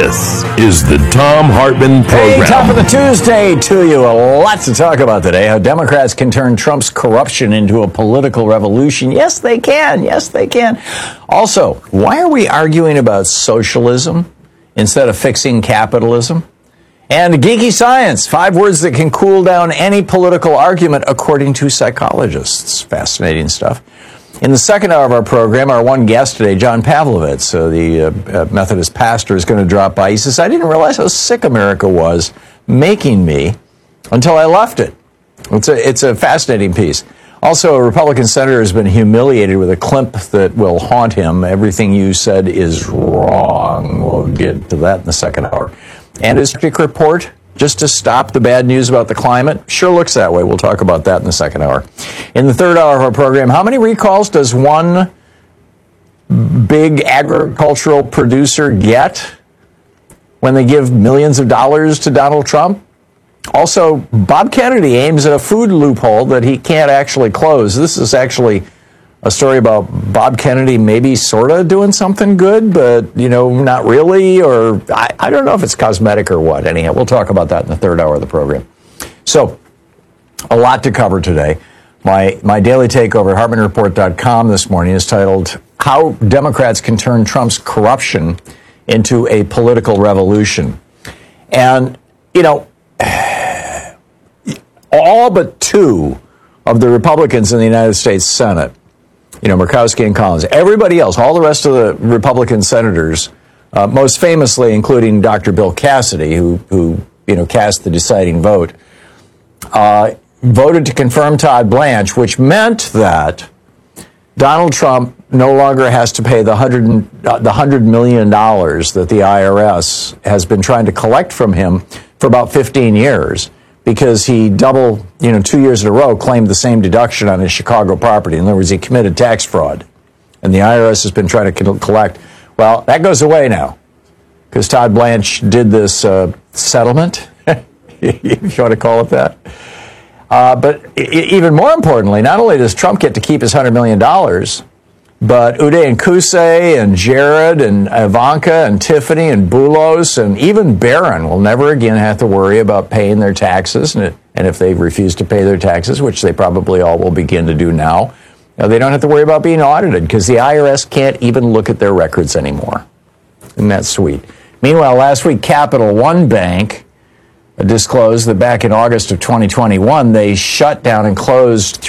This is the Thom Hartmann Program. Hey, top of the Tuesday to you. Lots to talk about today. How Democrats can turn Trump's corruption into a political revolution. Yes, they can. Yes, they can. Also, why are we arguing about socialism instead of fixing capitalism? And geeky science, 5 words that can cool down any political argument according to psychologists. Fascinating stuff. In the second hour of our program, our one guest today, John Pavlovitz, the Methodist pastor, is going to drop by. He says, I didn't realize how sick America was making me until I left it. It's a fascinating piece. Also, a Republican senator has been humiliated with a clip that will haunt him. Everything you said is wrong. We'll get to that in the second hour. And his report, just to stop the bad news about the climate, sure looks that way. We'll talk about that in the second hour. In the third hour of our program, how many recalls does one big agricultural producer get when they give millions of dollars to Donald Trump? Also, Bob Kennedy aims at a food loophole that he can't actually close. This is actually a story about Bob Kennedy maybe sort of doing something good, but, not really, or I don't know if it's cosmetic or what. Anyhow, we'll talk about that in the third hour of the program. So, a lot to cover today. My daily takeover at HartmannReport.com this morning is titled, How Democrats Can Turn Trump's Corruption into a Political Revolution. And, all but 2 of the Republicans in the United States Senate, Murkowski and Collins, everybody else, all the rest of the Republican senators, most famously including Dr. Bill Cassidy, who cast the deciding vote, voted to confirm Todd Blanche, which meant that Donald Trump no longer has to pay the $100 million that the IRS has been trying to collect from him for about 15 years. Because he 2 years in a row claimed the same deduction on his Chicago property. In other words, he committed tax fraud. And the IRS has been trying to collect. Well, that goes away now. Because Todd Blanche did this settlement, if you want to call it that. But even more importantly, not only does Trump get to keep his $100 million, but Uday and Qusay and Jared and Ivanka and Tiffany and Boulos and even Barron will never again have to worry about paying their taxes. And if they refuse to pay their taxes, which they probably all will begin to do now, they don't have to worry about being audited because the IRS can't even look at their records anymore. Isn't that sweet? Meanwhile, last week, Capital One Bank disclosed that back in August of 2021, they shut down and closed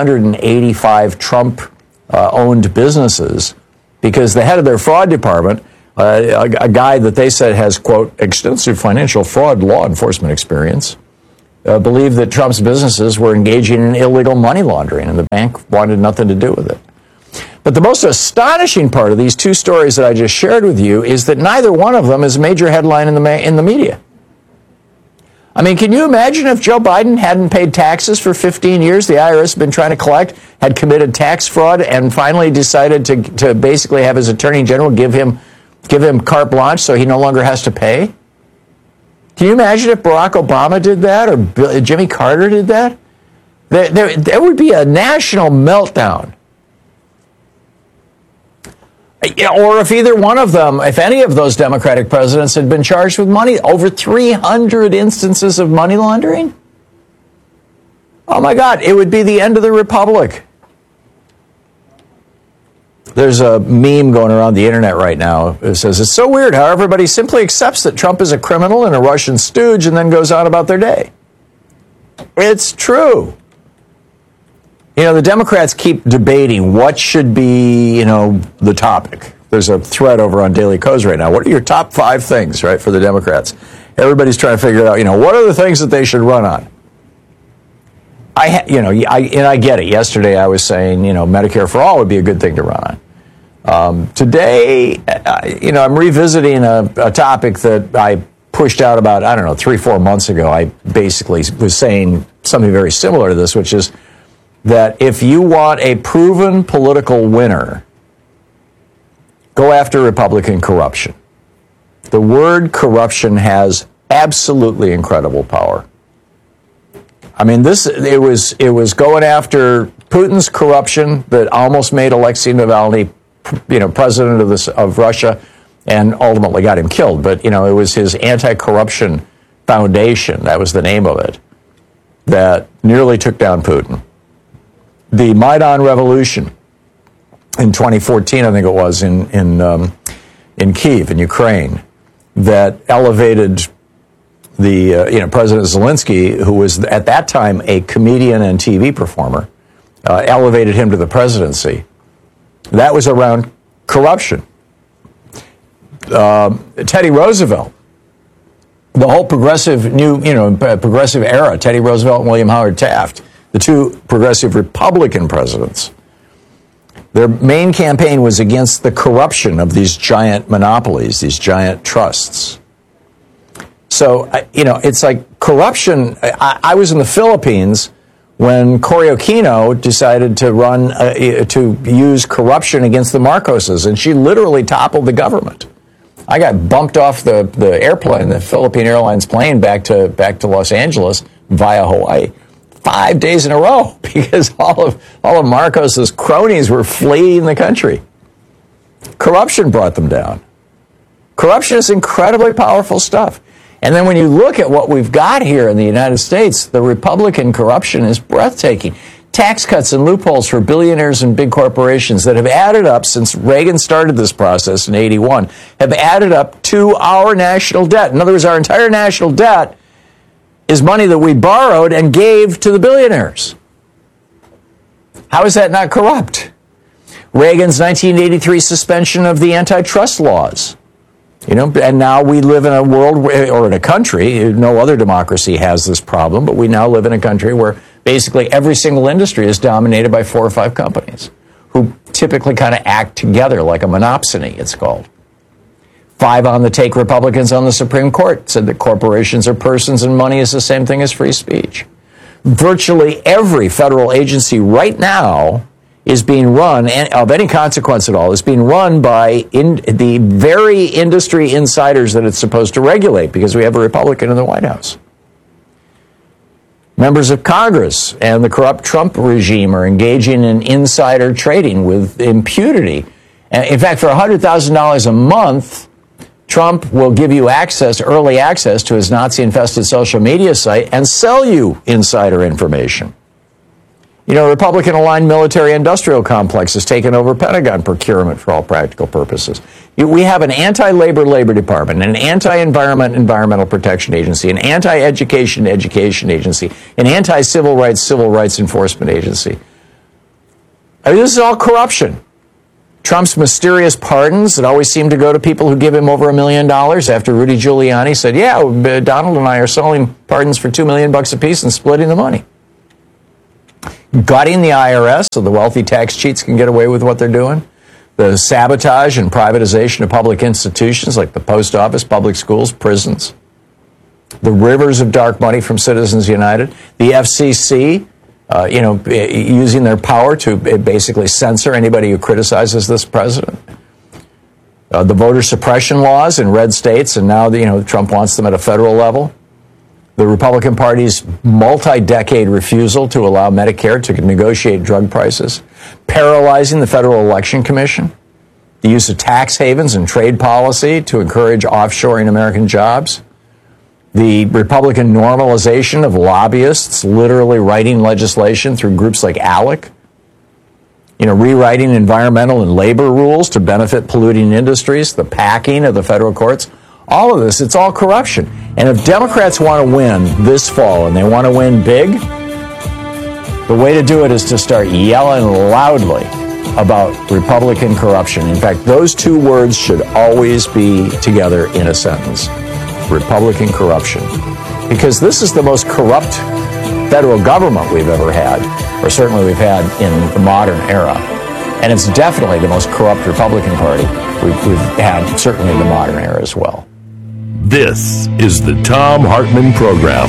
385 Trump-owned businesses because the head of their fraud department, a guy that they said has, quote, extensive financial fraud law enforcement experience, believed that Trump's businesses were engaging in illegal money laundering, and the bank wanted nothing to do with it. But the most astonishing part of these 2 stories that I just shared with you is that neither one of them is a major headline in the media. I mean, can you imagine if Joe Biden hadn't paid taxes for 15 years, the IRS had been trying to collect, had committed tax fraud, and finally decided to basically have his attorney general give him carte blanche so he no longer has to pay? Can you imagine if Barack Obama did that or Jimmy Carter did that? There would be a national meltdown. Or if either one of them, if any of those Democratic presidents had been charged with money, over 300 instances of money laundering? Oh my God, it would be the end of the republic. There's a meme going around the internet right now. It says, it's so weird how everybody simply accepts that Trump is a criminal and a Russian stooge and then goes on about their day. It's true. The Democrats keep debating what should be, the topic. There's a thread over on Daily Kos right now. What are your top 5 things, right, for the Democrats? Everybody's trying to figure out, what are the things that they should run on? I get it. Yesterday I was saying, Medicare for all would be a good thing to run on. Today, I'm revisiting a topic that I pushed out about, 3-4 months ago. I basically was saying something very similar to this, which is that if you want a proven political winner, go after Republican corruption. The word corruption has absolutely incredible power. I mean, it was going after Putin's corruption that almost made Alexei Navalny, president of Russia. and ultimately got him killed. But, it was his anti-corruption foundation, that was the name of it, that nearly took down Putin. The Maidan Revolution in 2014, I think it was, in Kyiv, in Ukraine, that elevated the President Zelensky, who was at that time a comedian and TV performer, elevated him to the presidency. That was around corruption. Teddy Roosevelt, the whole progressive era, Teddy Roosevelt and William Howard Taft, the two progressive Republican presidents, their main campaign was against the corruption of these giant monopolies, these giant trusts. So, it's like corruption. I was in the Philippines when Cory Aquino decided to to use corruption against the Marcoses, and she literally toppled the government. I got bumped off the airplane, the Philippine Airlines plane back to Los Angeles via Hawaii 5 days in a row because all of Marcos's cronies were fleeing the country. Corruption brought them down. Corruption is incredibly powerful stuff. And then when you look at what we've got here in the United States, the Republican corruption is breathtaking. Tax cuts and loopholes for billionaires and big corporations that have added up since Reagan started this process in 81, have added up to our national debt. In other words, our entire national debt is money that we borrowed and gave to the billionaires. How is that not corrupt? Reagan's 1983 suspension of the antitrust laws. And now we live in a world or in a country, no other democracy has this problem, but we now live in a country where basically every single industry is dominated by 4 or 5 companies who typically kind of act together like a monopsony, it's called. 5 on the take Republicans on the Supreme Court said that corporations are persons and money is the same thing as free speech. Virtually every federal agency right now is being run, and of any consequence at all, is being run by the very industry insiders that it's supposed to regulate because we have a Republican in the White House. Members of Congress and the corrupt Trump regime are engaging in insider trading with impunity. In fact, for $100,000 a month, Trump will give you early access to his Nazi-infested social media site and sell you insider information. Republican-aligned military-industrial complex has taken over Pentagon procurement for all practical purposes. We have an anti-labor labor department, an anti-environment environmental protection agency, an anti-education education agency, an anti-civil rights enforcement agency. This is all corruption. Trump's mysterious pardons that always seem to go to people who give him over $1 million after Rudy Giuliani said, Donald and I are selling pardons for $2 million apiece and splitting the money. Gutting the IRS so the wealthy tax cheats can get away with what they're doing. The sabotage and privatization of public institutions like the post office, public schools, prisons. The rivers of dark money from Citizens United. The FCC, using their power to basically censor anybody who criticizes this president. The voter suppression laws in red states, and now Trump wants them at a federal level. The Republican Party's multi-decade refusal to allow Medicare to negotiate drug prices, paralyzing the Federal Election Commission, the use of tax havens and trade policy to encourage offshoring American jobs, the Republican normalization of lobbyists literally writing legislation through groups like ALEC, rewriting environmental and labor rules to benefit polluting industries, the packing of the federal courts. All of this, it's all corruption. And if Democrats want to win this fall and they want to win big, the way to do it is to start yelling loudly about Republican corruption. In fact, those 2 words should always be together in a sentence. Republican corruption. Because this is the most corrupt federal government we've ever had, or certainly we've had in the modern era. And it's definitely the most corrupt Republican Party we've had, certainly in the modern era as well. This is the Thom Hartmann Program.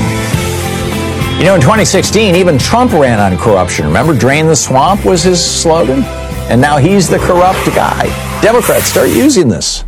In 2016, even Trump ran on corruption. Remember, drain the swamp was his slogan? And now he's the corrupt guy. Democrats, start using this.